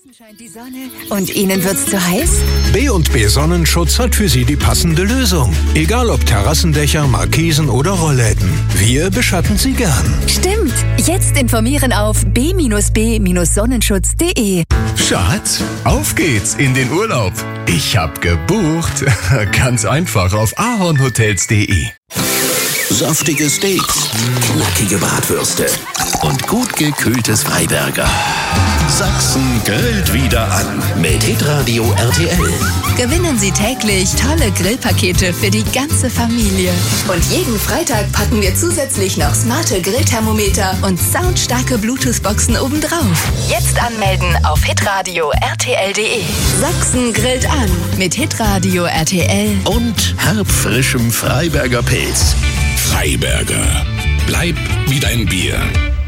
Scheint die Sonne und Ihnen wird's zu heiß? B&B Sonnenschutz hat für Sie die passende Lösung. Egal ob Terrassendächer, Markisen oder Rollläden. Wir beschatten Sie gern. Stimmt. Jetzt informieren auf b-b-sonnenschutz.de. Schatz, auf geht's in den Urlaub. Ich hab gebucht. Ganz einfach auf ahornhotels.de. Saftige Steaks, knackige Bratwürste und gut gekühltes Freiberger. Sachsen grillt wieder an mit Hitradio RTL. Gewinnen Sie täglich tolle Grillpakete für die ganze Familie. Und jeden Freitag packen wir zusätzlich noch smarte Grillthermometer und soundstarke Bluetooth-Boxen obendrauf. Jetzt anmelden auf hitradio RTL.de. Sachsen grillt an mit Hitradio RTL. Und herbfrischem Freiberger Pilz. Freiberger. Bleib wie dein Bier.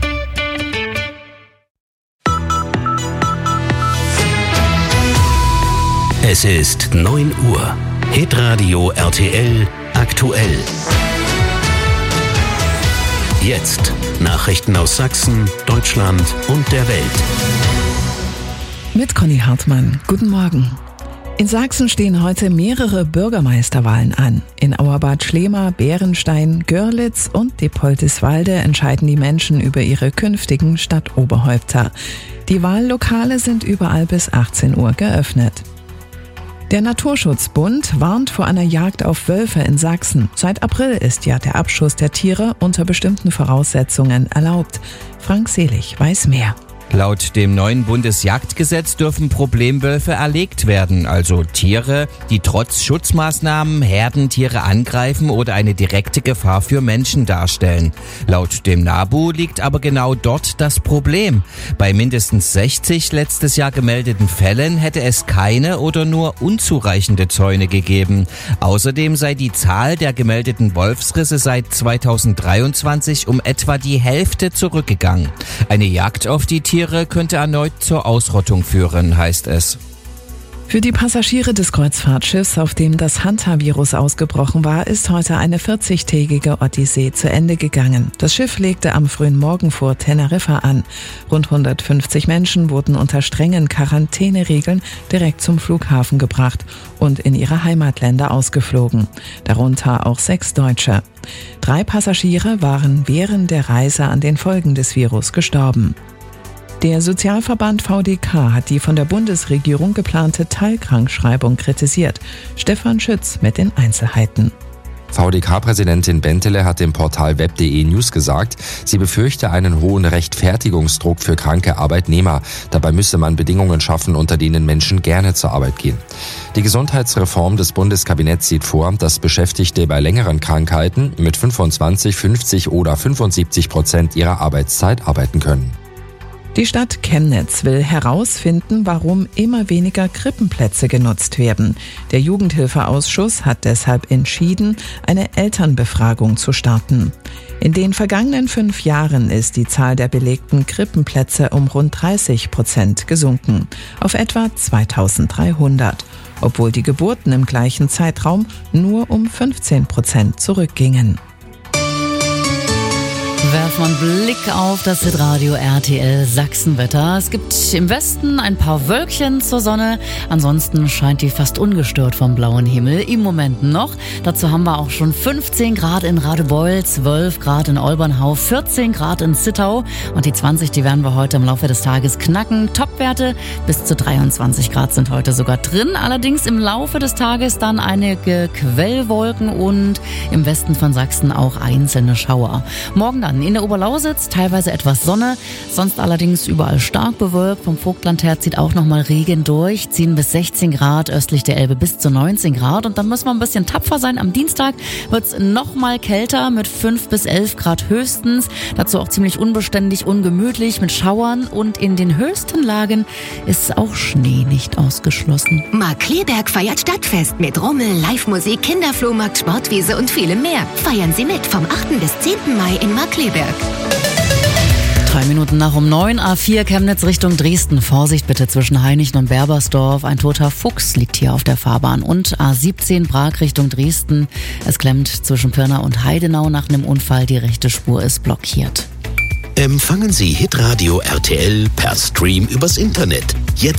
Es ist 9 Uhr. Hitradio RTL aktuell. Jetzt Nachrichten aus Sachsen, Deutschland und der Welt. Mit Conny Hartmann. Guten Morgen. In Sachsen stehen heute mehrere Bürgermeisterwahlen an. In Auerbad Schlema, Bärenstein, Görlitz und Diepoldiswalde entscheiden die Menschen über ihre künftigen Stadtoberhäupter. Die Wahllokale sind überall bis 18 Uhr geöffnet. Der Naturschutzbund warnt vor einer Jagd auf Wölfe in Sachsen. Seit April ist ja der Abschuss der Tiere unter bestimmten Voraussetzungen erlaubt. Frank Selig weiß mehr. Laut dem neuen Bundesjagdgesetz dürfen Problemwölfe erlegt werden, also Tiere, die trotz Schutzmaßnahmen Herdentiere angreifen oder eine direkte Gefahr für Menschen darstellen. Laut dem NABU liegt aber genau dort das Problem. Bei mindestens 60 letztes Jahr gemeldeten Fällen hätte es keine oder nur unzureichende Zäune gegeben. Außerdem sei die Zahl der gemeldeten Wolfsrisse seit 2023 um etwa die Hälfte zurückgegangen. Eine Jagd auf die Tiere könnte erneut zur Ausrottung führen, heißt es. Für die Passagiere des Kreuzfahrtschiffs, auf dem das Hanta-Virus ausgebrochen war, ist heute eine 40-tägige Odyssee zu Ende gegangen. Das Schiff legte am frühen Morgen vor Teneriffa an. Rund 150 Menschen wurden unter strengen Quarantäneregeln direkt zum Flughafen gebracht und in ihre Heimatländer ausgeflogen. Darunter auch 6 Deutsche. 3 Passagiere waren während der Reise an den Folgen des Virus gestorben. Der Sozialverband VDK hat die von der Bundesregierung geplante Teilkrankschreibung kritisiert. Stefan Schütz mit den Einzelheiten. VDK-Präsidentin Bentele hat dem Portal web.de News gesagt, sie befürchte einen hohen Rechtfertigungsdruck für kranke Arbeitnehmer. Dabei müsse man Bedingungen schaffen, unter denen Menschen gerne zur Arbeit gehen. Die Gesundheitsreform des Bundeskabinetts sieht vor, dass Beschäftigte bei längeren Krankheiten mit 25, 50 oder 75% ihrer Arbeitszeit arbeiten können. Die Stadt Chemnitz will herausfinden, warum immer weniger Krippenplätze genutzt werden. Der Jugendhilfeausschuss hat deshalb entschieden, eine Elternbefragung zu starten. In den vergangenen 5 Jahren ist die Zahl der belegten Krippenplätze um rund 30% gesunken, auf etwa 2300, obwohl die Geburten im gleichen Zeitraum nur um 15% zurückgingen. Werfen wir einen Blick auf das Hitradio RTL Sachsenwetter. Es gibt im Westen ein paar Wölkchen zur Sonne. Ansonsten scheint die fast ungestört vom blauen Himmel. Im Moment noch. Dazu haben wir auch schon 15 Grad in Radebeul, 12 Grad in Olbernhau, 14 Grad in Zittau. Und die 20, die werden wir heute im Laufe des Tages knacken. Topwerte bis zu 23 Grad sind heute sogar drin. Allerdings im Laufe des Tages dann einige Quellwolken und im Westen von Sachsen auch einzelne Schauer. Morgen dann in der Oberlausitz teilweise etwas Sonne, sonst allerdings überall stark bewölkt. Vom Vogtland her zieht auch nochmal Regen durch, ziehen bis 16 Grad, östlich der Elbe bis zu 19 Grad. Und dann müssen wir ein bisschen tapfer sein. Am Dienstag wird es nochmal kälter mit 5 bis 11 Grad höchstens. Dazu auch ziemlich unbeständig, ungemütlich mit Schauern. Und in den höchsten Lagen ist auch Schnee nicht ausgeschlossen. Markkleeberg feiert Stadtfest mit Rummel, Live-Musik, Kinderflohmarkt, Sportwiese und vielem mehr. Feiern Sie mit vom 8. bis 10. Mai in Markkleeberg. 3 Minuten nach um 9, A4 Chemnitz Richtung Dresden. Vorsicht bitte zwischen Hainichen und Berbersdorf. Ein toter Fuchs liegt hier auf der Fahrbahn. Und A17 Prag Richtung Dresden. Es klemmt zwischen Pirna und Heidenau nach einem Unfall. Die rechte Spur ist blockiert. Empfangen Sie Hitradio RTL per Stream übers Internet. Jetzt